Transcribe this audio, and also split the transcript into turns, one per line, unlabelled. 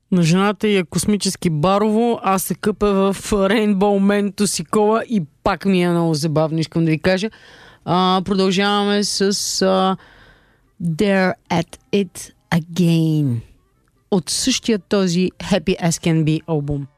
На жената е космически барово, аз се къпя в Rainbow Man to си кола и пак ми е много забавно, искам да ви кажа. Продължаваме с They're at It Again от същия този Happy As Can Be албум.